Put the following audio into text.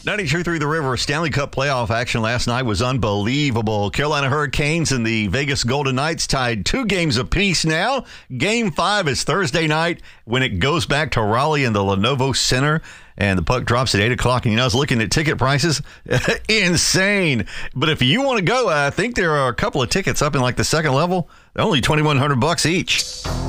92 through the river. Stanley Cup playoff action last night was unbelievable. Carolina Hurricanes and the Vegas Golden Knights tied 2 games apiece now. Game 5 is Thursday night when it goes back to Raleigh in the Lenovo Center. And the puck drops at 8 o'clock. And, I was looking at ticket prices. Insane. But if you want to go, I think there are a couple of tickets up in like the second level. They're only $2,100 each.